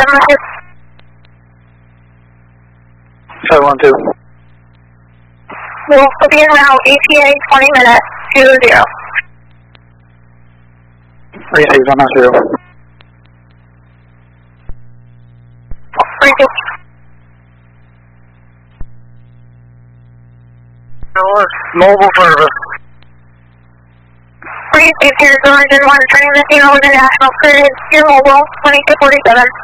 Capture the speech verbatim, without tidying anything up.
seven seven one two. We'll be in now, E T A twenty minutes, two zero. three six one zero. three two. Mobile service. three six zero, engine one, transiting over the national grid, your mobile, twenty-two forty-seven.